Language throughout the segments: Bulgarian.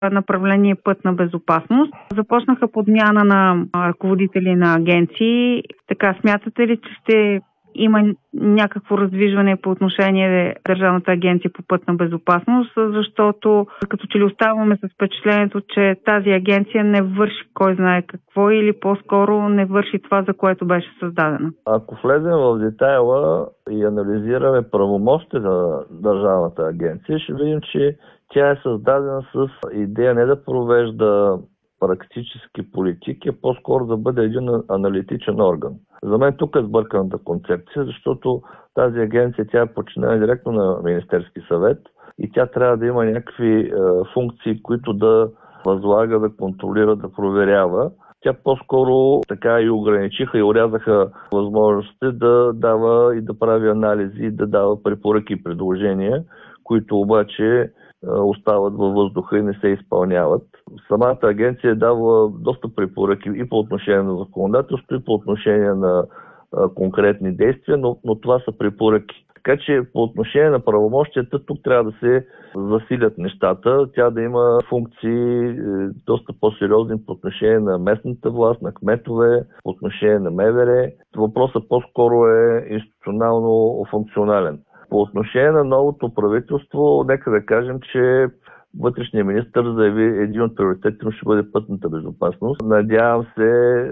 направление пътна безопасност. Започнаха подмяна на ръководители на агенции. Така, смятате ли, че ще има някакво раздвижване по отношение Държавната агенция по пътна безопасност, защото като че ли оставаме с впечатлението, че тази агенция не върши кой знае какво или по-скоро не върши това, за което беше създадена? Ако влезем в детайла и анализираме правомощите на Държавната агенция, ще видим, че тя е създадена с идея не да провежда практически политики, а по-скоро да бъде един аналитичен орган. За мен тук е сбърканата концепция, защото тази агенция тя е подчинена директно на Министерски съвет и тя трябва да има някакви функции, които да възлага, да контролира, да проверява. Тя по-скоро така и ограничиха и урязаха възможностите да дава и да прави анализи, и да дава препоръки и предложения, които обаче остават във въздуха и не се изпълняват. Самата агенция е дава доста препоръки и по отношение на законодателство, и по отношение на конкретни действия, но това са препоръки. Така че по отношение на правомощията тук трябва да се засилят нещата. Тя да има функции доста по-сериозни по отношение на местната власт, на кметове, по отношение на МВР. Въпросът по-скоро е институционално функционален. По отношение на новото правителство, нека да кажем, че вътрешният министър заяви един от приоритетите ще бъде пътната безопасност. Надявам се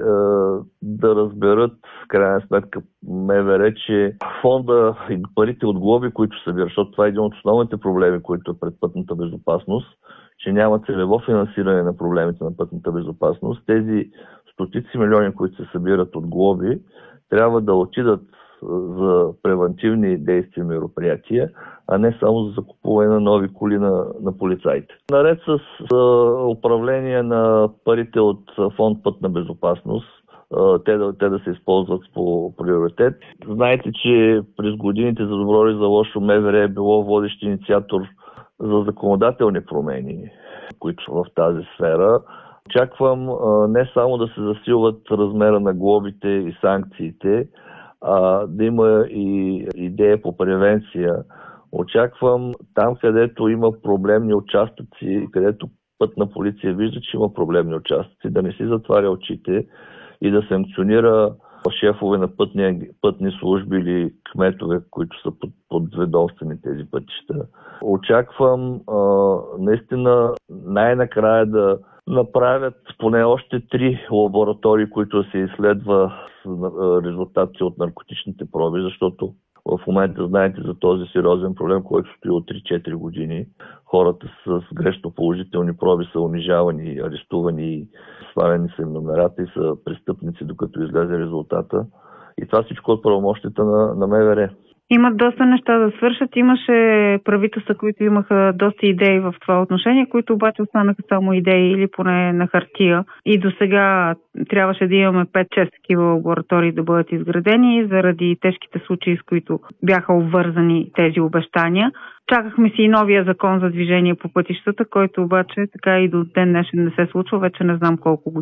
да разберат в крайна сметка МВР, че фонда и парите от глоби, които събира, защото това е един от основните проблеми, които е пред пътната безопасност, че няма целево финансиране на проблемите на пътната безопасност. Тези стотици милиони, които се събират от глоби, трябва да отидат за превантивни действия и мероприятия, а не само за закупуване на нови коли на полицаите. Наред с управление на парите от фонд пътна безопасност, те да се използват по приоритет. Знаете, че през годините за добро или за лошо МВР е било водещ инициатор за законодателни промени, които са в тази сфера. Очаквам не само да се засилват размера на глобите и санкциите, да има и идея по превенция. Очаквам там, където има проблемни участъци, където пътна полиция вижда, че има проблемни участъци, да не си затваря очите и да санкционира шефове на пътни служби или кметове, които са подведомствени тези пътища. Очаквам наистина най-накрая да направят поне още 3 лаборатории, които се изследва резултати от наркотичните проби, защото в момента знаете за този сериозен проблем, който стои от 3-4 години. Хората с грешно положителни проби са унижавани, арестувани, свалени са им номерата и са престъпници, докато излезе резултата. И това всичко от правомощията на МВР. Имат доста неща да свършат. Имаше правителства, които имаха доста идеи в това отношение, които обаче останаха само идеи или поне на хартия. И до сега трябваше да имаме 5-6 такива лаборатории да бъдат изградени заради тежките случаи, с които бяха обвързани тези обещания. Чакахме си и новия закон за движение по пътищата, който обаче така и до ден днешен не се случва, вече не знам колко години.